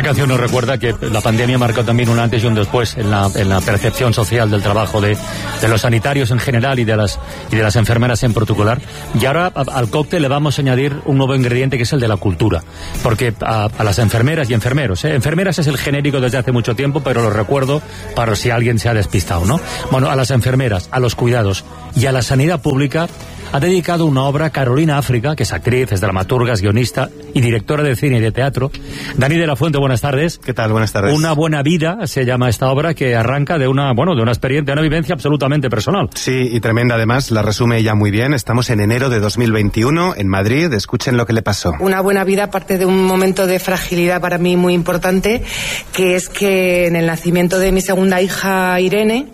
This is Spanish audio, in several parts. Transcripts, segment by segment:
canción nos recuerda que la pandemia marcó también un antes y un después en la percepción social del trabajo de los sanitarios en general y de las enfermeras en particular. Y ahora al cóctel le vamos a añadir un nuevo ingrediente, que es el de la cultura. Porque a las enfermeras y enfermeros, enfermeras es el genérico desde hace mucho tiempo, pero lo recuerdo para si alguien se ha despistado, ¿no? Bueno, a las enfermeras, a los cuidados y a la sanidad pública ha dedicado una obra Carolina África, que es actriz, es dramaturga, es guionista y directora de cine y de teatro. Dani de la Fuente, buenas tardes. ¿Qué tal? Buenas tardes. Una buena vida se llama esta obra, que arranca de una experiencia, de una vivencia absolutamente personal. Sí, y tremenda además, la resume ella muy bien. Estamos en enero de 2021 en Madrid. Escuchen lo que le pasó. Una buena vida parte de un momento de fragilidad para mí muy importante, que es que en el nacimiento de mi segunda hija, Irene,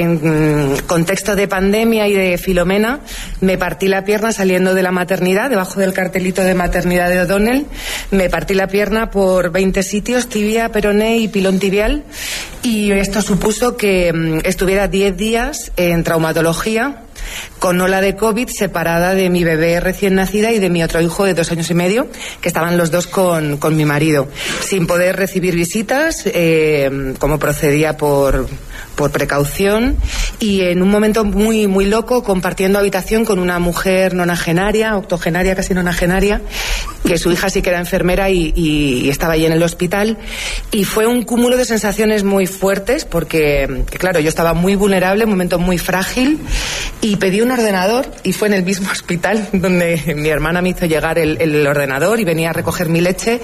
en contexto de pandemia y de Filomena, me partí la pierna saliendo de la maternidad, debajo del cartelito de maternidad de O'Donnell. Me partí la pierna por 20 sitios, tibia, peroné y pilón tibial, y esto supuso que estuviera 10 días en traumatología con ola de COVID, separada de mi bebé recién nacida y de mi otro hijo de 2 años y medio, que estaban los dos con mi marido, sin poder recibir visitas, como procedía por precaución, y en un momento muy, muy loco, compartiendo habitación con una mujer nonagenaria, octogenaria, casi nonagenaria, que su hija sí que era enfermera y estaba allí en el hospital. Y fue un cúmulo de sensaciones muy fuertes, porque, claro, yo estaba muy vulnerable, un momento muy frágil, y pedí un ordenador, y fue en el mismo hospital donde mi hermana me hizo llegar el ordenador y venía a recoger mi leche,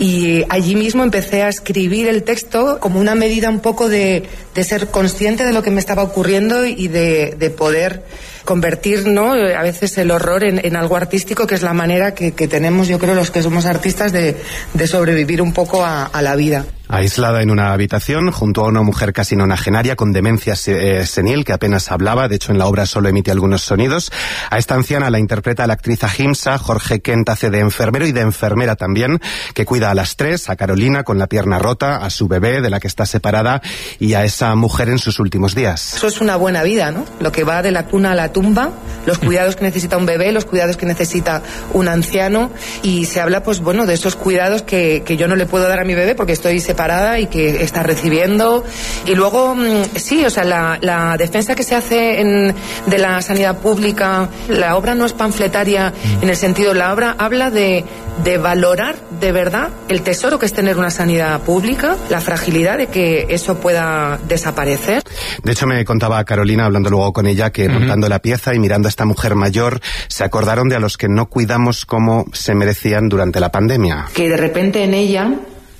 y allí mismo empecé a escribir el texto como una medida un poco de ser consciente de lo que me estaba ocurriendo y de poder convertir, ¿no?, a veces el horror en algo artístico, que es la manera que tenemos, yo creo, los que somos artistas de sobrevivir un poco a la vida. Aislada en una habitación junto a una mujer casi nonagenaria con demencia senil que apenas hablaba, de hecho en la obra solo emite algunos sonidos. A esta anciana la interpreta la actriz Ahimsa. Jorge Kent hace de enfermero y de enfermera también, que cuida a las tres, a Carolina con la pierna rota, a su bebé de la que está separada y a esa mujer en sus últimos días. Eso es una buena vida, ¿no? Lo que va de la cuna a la tumba, los cuidados que necesita un bebé, los cuidados que necesita un anciano, y se habla, pues bueno, de esos cuidados que yo no le puedo dar a mi bebé porque estoy separada y que está recibiendo. Y luego, sí, o sea, la defensa que se hace de la sanidad pública, la obra no es panfletaria en el sentido, la obra habla de valorar de verdad el tesoro que es tener una sanidad pública, la fragilidad de que eso pueda desaparecer. De hecho, me contaba Carolina, hablando luego con ella, que montando la pieza y mirando a esta mujer mayor, se acordaron de a los que no cuidamos como se merecían durante la pandemia. Que de repente en ella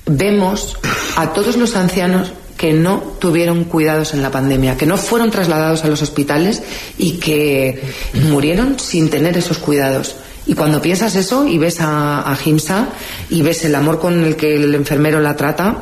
vemos a todos los ancianos que no tuvieron cuidados en la pandemia, que no fueron trasladados a los hospitales y que murieron sin tener esos cuidados. Y cuando piensas eso y ves a Ahimsa y ves el amor con el que el enfermero la trata,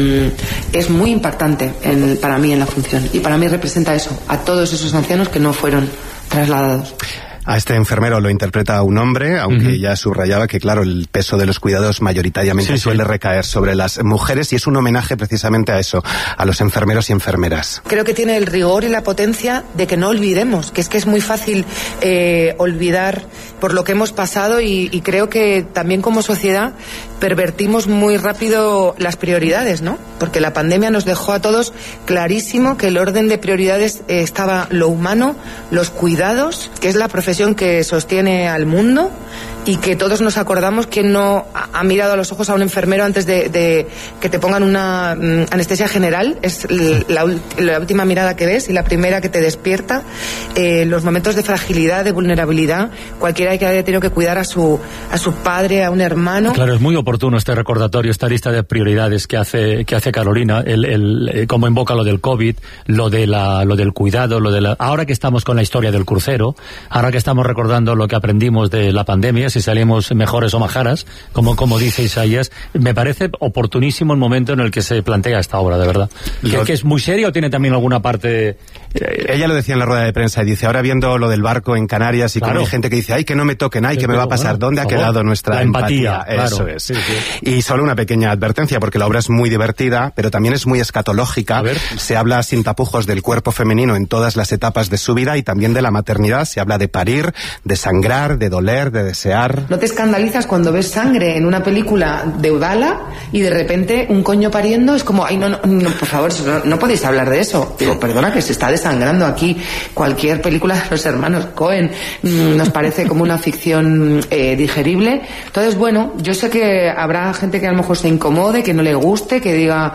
es muy impactante para mí en la función. Y para mí representa eso, a todos esos ancianos que no fueron trasladados. A este enfermero lo interpreta un hombre, aunque ya subrayaba que, claro, el peso de los cuidados mayoritariamente suele recaer sobre las mujeres, y es un homenaje precisamente a eso, a los enfermeros y enfermeras. Creo que tiene el rigor y la potencia de que no olvidemos, que es muy fácil olvidar por lo que hemos pasado, y creo que también como sociedad pervertimos muy rápido las prioridades, ¿no? Porque la pandemia nos dejó a todos clarísimo que el orden de prioridades estaba lo humano, los cuidados, que es la profesión que sostiene al mundo, y que todos nos acordamos que no ha mirado a los ojos a un enfermero antes de que te pongan una anestesia general. Es la última mirada que ves y la primera que te despierta. Los momentos de fragilidad, de vulnerabilidad, cualquiera que haya tenido que cuidar a su padre, a un hermano. Claro, es muy oportuno este recordatorio, esta lista de prioridades que hace Carolina, como invoca lo del COVID, lo del cuidado, ahora que estamos con la historia del crucero, ahora que estamos recordando lo que aprendimos de la pandemia, si salimos mejores o majaras, como dice Isaías, me parece oportunísimo el momento en el que se plantea esta obra, de verdad. ¿Que es muy seria o tiene también alguna parte...? Ella lo decía en la rueda de prensa, y dice, ahora viendo lo del barco en Canarias, y claro, como hay gente que dice, ay, que no me toquen, ay, que me va a pasar, ¿dónde ha quedado nuestra empatía? Eso es. Sí. Y solo una pequeña advertencia, porque la obra es muy divertida, pero también es muy escatológica. Se habla sin tapujos del cuerpo femenino en todas las etapas de su vida, y también de la maternidad. Se habla de parir, de sangrar, de doler, de desear, escandalizar. ¿No te escandalizas cuando ves sangre en una película de Udala y de repente un coño pariendo? Es como, ay, no, por favor, no podéis hablar de eso. Digo, perdona, que se está desangrando aquí. Cualquier película de los hermanos Cohen nos parece como una ficción digerible. Entonces, bueno, yo sé que habrá gente que a lo mejor se incomode, que no le guste, que diga...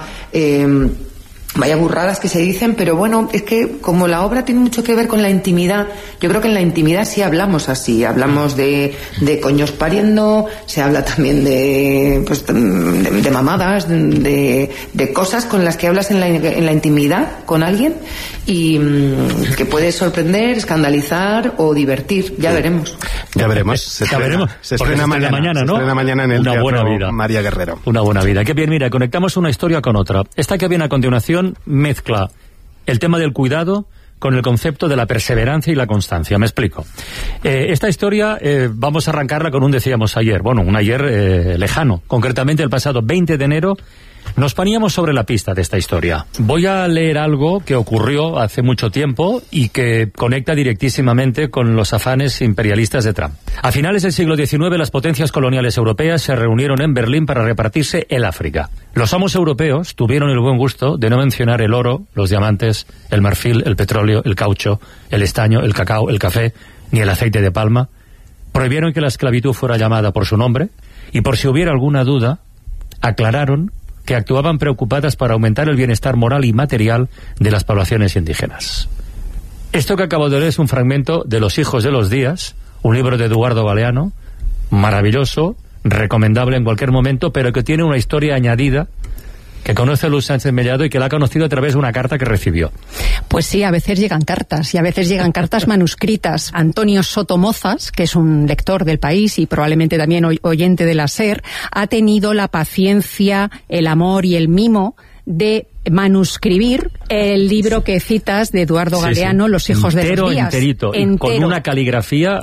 vaya burradas que se dicen, pero bueno, es que como la obra tiene mucho que ver con la intimidad, yo creo que en la intimidad sí hablamos así, hablamos de coños pariendo, se habla también de mamadas, de cosas con las que hablas en la intimidad con alguien y que puede sorprender, escandalizar o divertir, ya veremos. Ya veremos. Se estrena mañana, ¿no? Se estrena mañana en el Una Teatro buena vida. María Guerrero. Una buena vida. Qué bien, mira, conectamos una historia con otra. Esta que viene a continuación mezcla el tema del cuidado con el concepto de la perseverancia y la constancia. Me explico. Esta historia vamos a arrancarla con un ayer lejano. Concretamente el pasado 20 de enero nos poníamos sobre la pista de esta historia. Voy a leer algo que ocurrió hace mucho tiempo y que conecta directísimamente con los afanes imperialistas de Trump. A finales del siglo XIX, las potencias coloniales europeas se reunieron en Berlín para repartirse el África. Los amos europeos tuvieron el buen gusto de no mencionar el oro, los diamantes, el marfil, el petróleo, el caucho, el estaño, el cacao, el café, ni el aceite de palma. Prohibieron que la esclavitud fuera llamada por su nombre y, por si hubiera alguna duda, aclararon que actuaban preocupadas para aumentar el bienestar moral y material de las poblaciones indígenas. Esto que acabo de leer es un fragmento de Los hijos de los días, un libro de Eduardo Galeano, maravilloso, recomendable en cualquier momento, pero que tiene una historia añadida que conoce Luz Sánchez Mellado y que la ha conocido a través de una carta que recibió. Pues sí, a veces llegan cartas, y a veces llegan cartas manuscritas. Antonio Soto Mozas, que es un lector del País y probablemente también oyente de la SER, ha tenido la paciencia, el amor y el mimo de manuscribir el libro que citas de Eduardo Galeano, Los hijos de los días. Enterito, con una caligrafía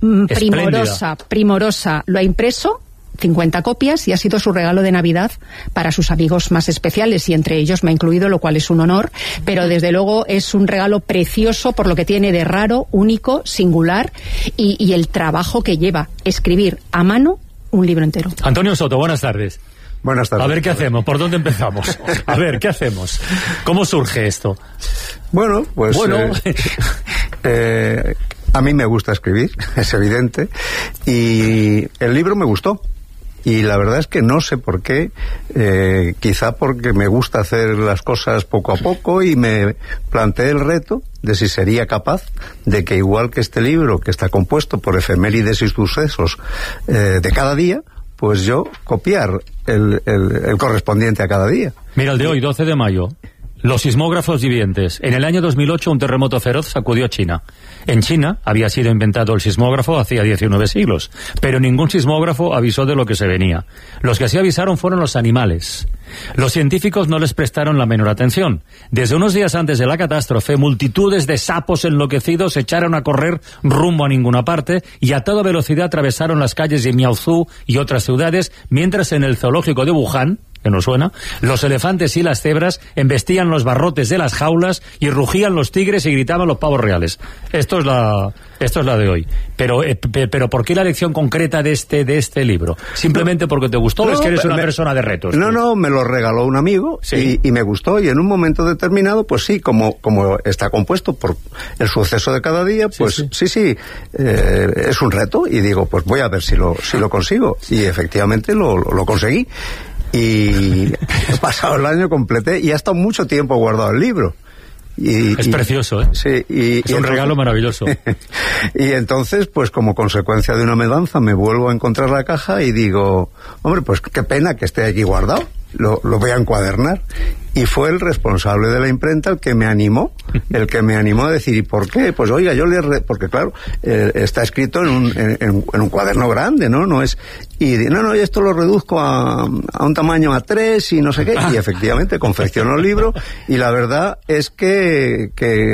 primorosa. Lo ha impreso 50 copias y ha sido su regalo de Navidad para sus amigos más especiales, y entre ellos me ha incluido, lo cual es un honor, pero desde luego es un regalo precioso por lo que tiene de raro, único, singular y el trabajo que lleva escribir a mano un libro entero. Antonio Soto, buenas tardes. Buenas tardes. A ver qué hacemos, ¿por dónde empezamos? A ver, ¿qué hacemos? ¿Cómo surge esto? Bueno, pues a mí me gusta escribir, es evidente, y el libro me gustó. Y la verdad es que no sé por qué, quizá porque me gusta hacer las cosas poco a poco, y me planteé el reto de si sería capaz de que, igual que este libro, que está compuesto por efemérides y sucesos de cada día, pues yo copiar el correspondiente a cada día. Mira, el de hoy, 12 de mayo. Los sismógrafos vivientes. En el año 2008 un terremoto feroz sacudió China. En China había sido inventado el sismógrafo hacía 19 siglos, pero ningún sismógrafo avisó de lo que se venía. Los que sí avisaron fueron los animales. Los científicos no les prestaron la menor atención. Desde unos días antes de la catástrofe, multitudes de sapos enloquecidos se echaron a correr rumbo a ninguna parte y a toda velocidad atravesaron las calles de Miaozú y otras ciudades, mientras en el zoológico de Wuhan, que no suena, los elefantes y las cebras embestían los barrotes de las jaulas y rugían los tigres y gritaban los pavos reales. Esto es la de hoy. Pero ¿por qué la lección concreta de este libro? ¿Simplemente porque te gustó o es que eres una persona de retos? No, me lo regaló un amigo, ¿sí? y me gustó, y en un momento determinado, pues sí, como está compuesto por el suceso de cada día, pues sí, es un reto, y digo, pues voy a ver si lo consigo, y efectivamente lo conseguí. Y pasado el año completé, y ha estado mucho tiempo guardado el libro. Es precioso, ¿eh? Sí, es un regalo maravilloso. Y entonces, pues como consecuencia de una mudanza, me vuelvo a encontrar la caja y digo, hombre, pues qué pena que esté aquí guardado, lo voy a encuadernar. Y fue el responsable de la imprenta el que me animó a decir, ¿y por qué? Pues oiga, porque claro, está escrito en un cuaderno grande, ¿no? No es, y esto lo reduzco a un tamaño A3 y no sé qué, y efectivamente confeccionó el libro, y la verdad es que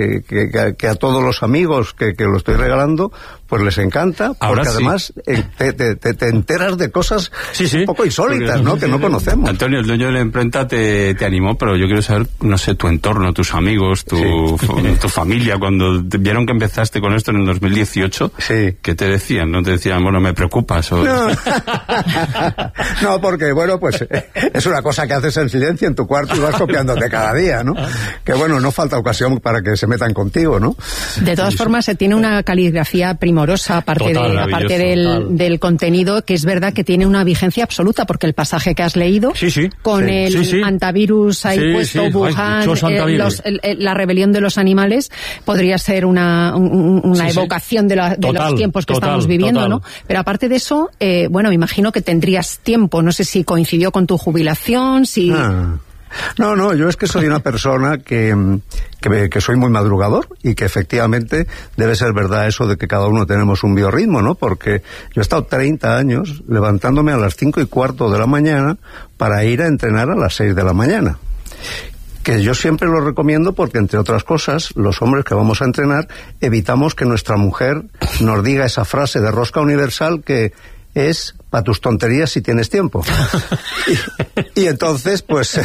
a todos los amigos que lo estoy regalando, pues les encanta, porque además te enteras de cosas un poco insólitas, ¿no? Que no conocemos. Antonio, el dueño de la imprenta te animó, pero yo quiero saber, no sé, tu entorno, tus amigos, tu familia, cuando vieron que empezaste con esto en el 2018, ¿qué te decían? ¿No te decían, bueno, me preocupas? O... No. No, porque, bueno, pues es una cosa que haces en silencio en tu cuarto y vas copiándote cada día, ¿no? Que, bueno, no falta ocasión para que se metan contigo, ¿no? De todas formas, se tiene una caligrafía primorosa, aparte del contenido, que es verdad que tiene una vigencia absoluta, porque el pasaje que has leído, con el antivirus ahí puesto, Wuhan, la rebelión de los animales, podría ser una evocación de los tiempos que estamos viviendo, ¿no? Pero aparte de eso, bueno, me imagino que tendrías tiempo, no sé si coincidió con tu jubilación, si... No, yo es que soy una persona que soy muy madrugador y que efectivamente debe ser verdad eso de que cada uno tenemos un biorritmo, ¿no? Porque yo he estado 30 años levantándome a las 5:15 de la mañana para ir a entrenar a las 6 de la mañana. Que yo siempre lo recomiendo porque, entre otras cosas, los hombres que vamos a entrenar evitamos que nuestra mujer nos diga esa frase de rosca universal que es para tus tonterías si tienes tiempo. Y entonces, pues,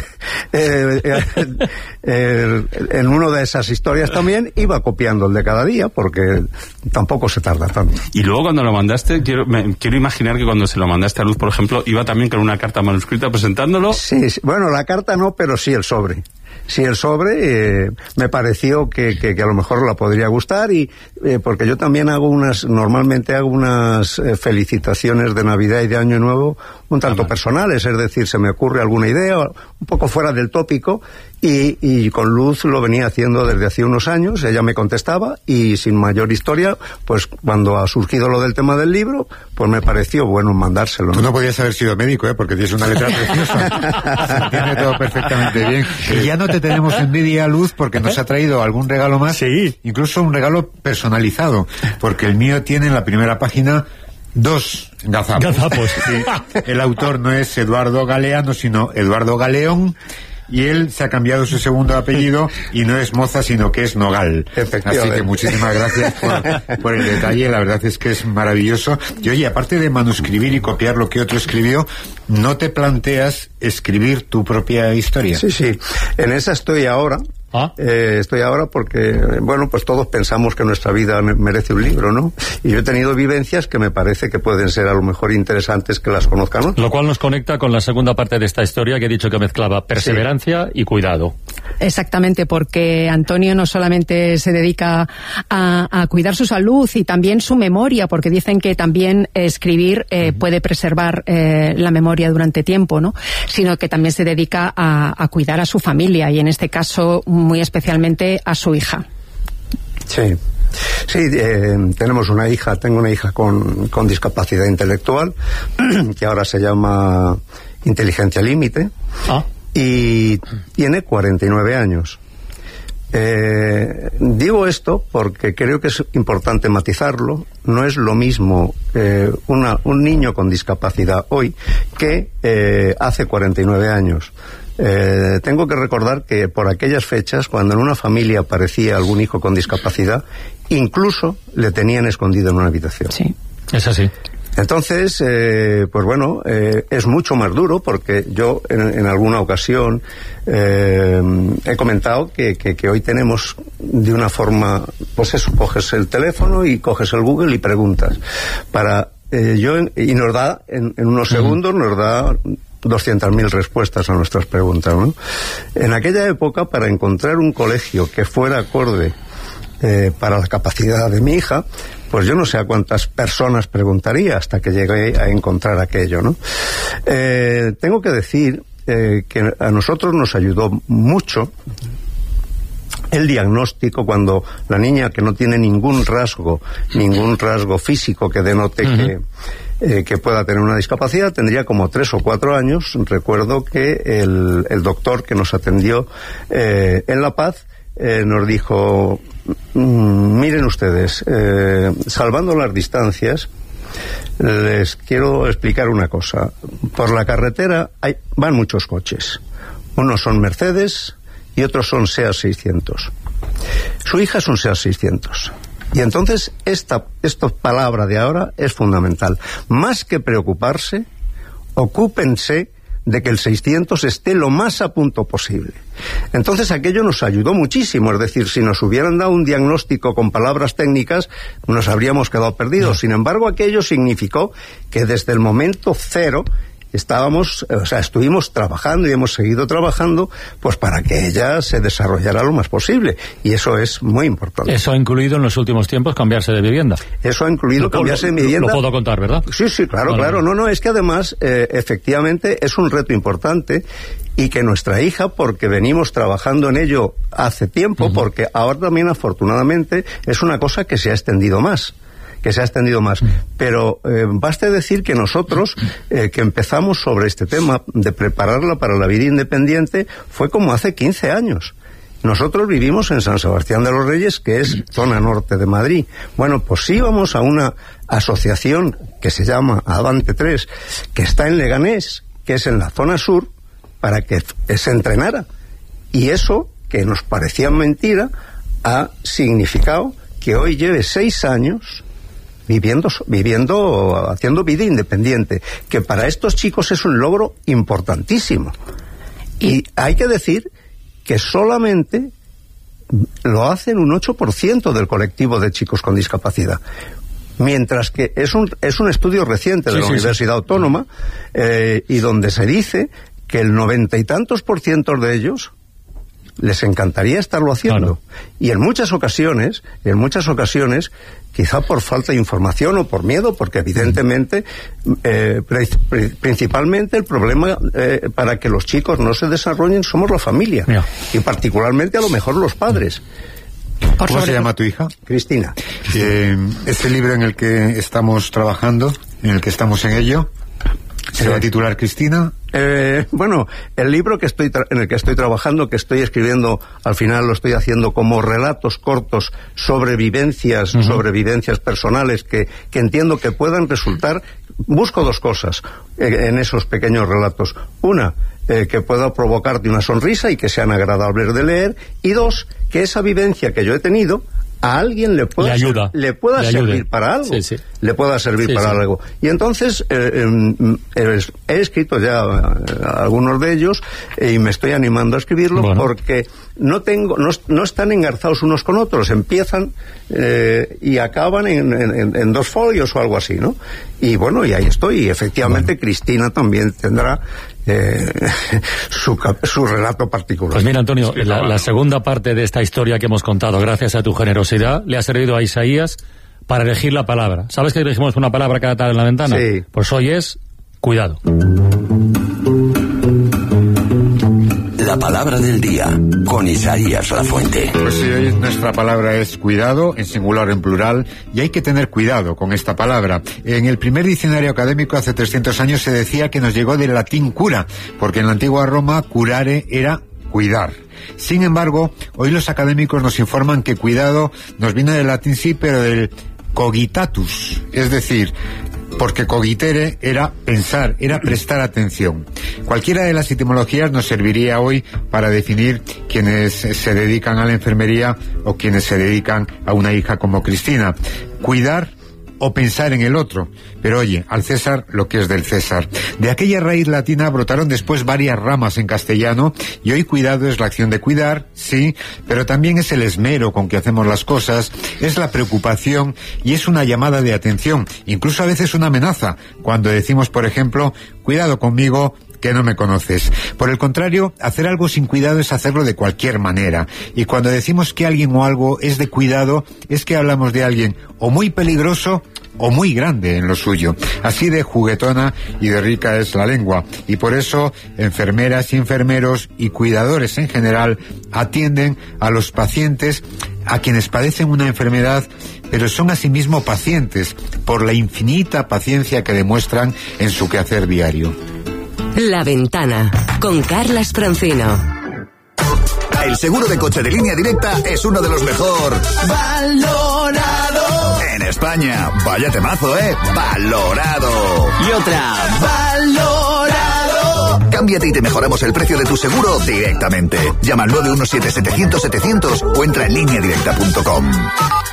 en una de esas historias también iba copiando el de cada día, porque tampoco se tarda tanto. Y luego cuando lo mandaste, quiero imaginar que cuando se lo mandaste a Luz, por ejemplo, iba también con una carta manuscrita presentándolo. Sí, bueno, la carta no, pero sí el sobre. Sí, el sobre me pareció que a lo mejor la podría gustar, y porque yo también normalmente hago unas felicitaciones de Navidad y de Año Nuevo un tanto personales, es decir, se me ocurre alguna idea un poco fuera del tópico, y con Luz lo venía haciendo desde hace unos años. Ella me contestaba y sin mayor historia, pues cuando ha surgido lo del tema del libro, pues me pareció bueno mandárselo. Tú no podías haber sido médico, porque tienes una letra preciosa. Se entiende todo perfectamente bien. Y ya no te tenemos envidia, Luz, porque nos ha traído algún regalo más, incluso un regalo personalizado, porque el mío tiene en la primera página 2 gazapos. Sí. El autor no es Eduardo Galeano, sino Eduardo Galeón, y él se ha cambiado su segundo apellido y no es Moza, sino que es Nogal. Así que muchísimas gracias por el detalle, la verdad es que es maravilloso. Y oye, aparte de manuscribir y copiar lo que otro escribió, ¿no te planteas escribir tu propia historia? Sí, en esa estoy ahora. Estoy ahora porque, bueno, pues todos pensamos que nuestra vida merece un libro, ¿no? Y yo he tenido vivencias que me parece que pueden ser a lo mejor interesantes que las conozcan, ¿no? Lo cual nos conecta con la segunda parte de esta historia que he dicho que mezclaba perseverancia y cuidado. Exactamente, porque Antonio no solamente se dedica a cuidar su salud y también su memoria, porque dicen que también escribir puede preservar la memoria durante tiempo, ¿no? Sino que también se dedica a cuidar a su familia, y en este caso muy especialmente a su hija. Sí, tengo una hija con discapacidad intelectual, que ahora se llama Inteligencia Límite, y tiene 49 años. Digo esto porque creo que es importante matizarlo. No es lo mismo un niño con discapacidad hoy que hace 49 años. Tengo que recordar que por aquellas fechas, cuando en una familia aparecía algún hijo con discapacidad, incluso le tenían escondido en una habitación. Sí, es así. Entonces, pues bueno, es mucho más duro, porque yo en alguna ocasión he comentado que hoy tenemos de una forma, pues eso, coges el teléfono y coges el Google y preguntas y nos da en unos segundos, nos da 200.000 respuestas a nuestras preguntas, ¿no? En aquella época, para encontrar un colegio que fuera acorde para la capacidad de mi hija, pues yo no sé a cuántas personas preguntaría hasta que llegué a encontrar aquello, ¿no? Tengo que decir que a nosotros nos ayudó mucho el diagnóstico, cuando la niña, que no tiene ningún rasgo físico que denote que pueda tener una discapacidad, tendría como 3 o 4 años. Recuerdo que el doctor que nos atendió en La Paz nos dijo: miren ustedes, salvando las distancias, les quiero explicar una cosa. Por la carretera van muchos coches. Unos son Mercedes y otros son SEAT 600. Su hija es un SEAT 600. Y entonces esta palabra de ahora es fundamental. Más que preocuparse, ocúpense de que el 600 esté lo más a punto posible. Entonces aquello nos ayudó muchísimo, es decir, si nos hubieran dado un diagnóstico con palabras técnicas, nos habríamos quedado perdidos. Sin embargo, aquello significó que desde el momento cero estuvimos trabajando y hemos seguido trabajando pues para que ella se desarrollara lo más posible, y eso es muy importante. Eso ha incluido en los últimos tiempos cambiarse de vivienda. Eso ha incluido cambiarse de vivienda. Lo puedo contar, ¿verdad? Sí, claro, claro. No, es que además efectivamente es un reto importante, y que nuestra hija, porque venimos trabajando en ello hace tiempo, porque ahora también afortunadamente es una cosa que se ha extendido más. Pero baste decir que nosotros, que empezamos sobre este tema de prepararla para la vida independiente, fue como hace 15 años. Nosotros vivimos en San Sebastián de los Reyes, que es zona norte de Madrid. Bueno, pues íbamos a una asociación que se llama Avante 3, que está en Leganés, que es en la zona sur, para que se entrenara. Y eso, que nos parecía mentira, ha significado que hoy lleve 6 años viviendo, haciendo vida independiente, que para estos chicos es un logro importantísimo. Y hay que decir que solamente lo hacen un 8% del colectivo de chicos con discapacidad. Mientras que es un estudio reciente de la Universidad Autónoma, y donde se dice que el 90 y tantos % de ellos les encantaría estarlo haciendo. Claro. Y en muchas ocasiones, quizá por falta de información o por miedo, porque evidentemente, principalmente el problema para que los chicos no se desarrollen somos la familia. Mira. Y particularmente a lo mejor los padres. ¿Cómo se llama tu hija? Cristina. Este libro en el que estamos trabajando, en el que estamos en ello, ¿se va a titular Cristina? Bueno, el libro en el que estoy trabajando, que estoy escribiendo, al final lo estoy haciendo como relatos cortos sobre vivencias, personales que entiendo que puedan resultar. Busco 2 cosas en esos pequeños relatos. Una, que pueda provocarte una sonrisa y que sean agradables de leer. Y 2, que esa vivencia que yo he tenido a alguien le pueda servir para algo. Sí. Le pueda servir para algo. Y entonces he escrito ya algunos de ellos, y me estoy animando a escribirlos, porque no están engarzados unos con otros, empiezan y acaban en 2 folios o algo así, ¿no? Y bueno, y ahí estoy. Y efectivamente Cristina también tendrá su relato particular. Pues mira, Antonio, la segunda parte de esta historia que hemos contado, gracias a tu generosidad, le ha servido a Isaías para elegir la palabra. ¿Sabes que elegimos una palabra cada tarde en la ventana? Sí. Pues hoy es cuidado. La palabra del día, con Isaías Lafuente. Pues sí, hoy nuestra palabra es cuidado, en singular o en plural, y hay que tener cuidado con esta palabra. En el primer diccionario académico hace 300 años se decía que nos llegó del latín cura, porque en la antigua Roma curare era cuidar. Sin embargo, hoy los académicos nos informan que cuidado nos viene del latín, sí, pero del cogitatus, es decir, porque cogitere era pensar, era prestar atención. Cualquiera de las etimologías nos serviría hoy para definir quienes se dedican a la enfermería o quienes se dedican a una hija como Cristina. Cuidar o pensar en el otro. Pero oye, al César lo que es del César. De aquella raíz latina brotaron después varias ramas en castellano, y hoy cuidado es la acción de cuidar, sí, pero también es el esmero con que hacemos las cosas, es la preocupación y es una llamada de atención, incluso a veces una amenaza, cuando decimos, por ejemplo, cuidado conmigo, que no me conoces. Por el contrario, hacer algo sin cuidado es hacerlo de cualquier manera. Y cuando decimos que alguien o algo es de cuidado, es que hablamos de alguien o muy peligroso o muy grande en lo suyo. Así de juguetona y de rica es la lengua. Y por eso, enfermeras y enfermeros y cuidadores en general atienden a los pacientes, a quienes padecen una enfermedad, pero son asimismo pacientes por la infinita paciencia que demuestran en su quehacer diario. La Ventana, con Carlas Francino. El seguro de coche de Línea Directa es uno de los mejor valorados en España. Vaya temazo, valorado. Y otra, valorado. Cámbiate y te mejoramos el precio de tu seguro directamente. Llama al 917-700-700 o entra en lineadirecta.com.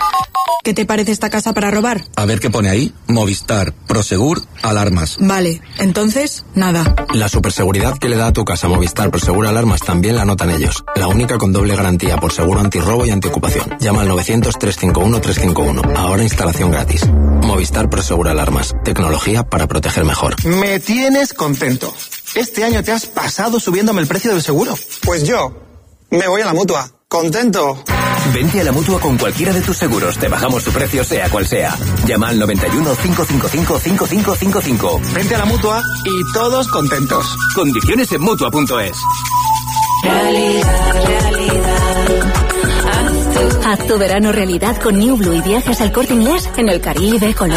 ¿Qué te parece esta casa para robar? A ver qué pone ahí. Movistar, Prosegur, alarmas. Vale, entonces, nada. La superseguridad que le da a tu casa Movistar Prosegur Alarmas también la notan ellos. La única con doble garantía por seguro antirrobo y antiocupación. Llama al 900-351-351. Ahora instalación gratis. Movistar Prosegur Alarmas. Tecnología para proteger mejor. Me tienes contento. Este año te has pasado subiéndome el precio del seguro. Pues yo me voy a la Mutua. ¡Contento! Vente a la Mutua con cualquiera de tus seguros. Te bajamos su precio sea cual sea. Llama al 91 555 5555. Vente a la Mutua y todos contentos. Condiciones en Mutua.es. Haz tu verano realidad con New Blue y viajes al Corte Inglés en el Caribe, Colombia.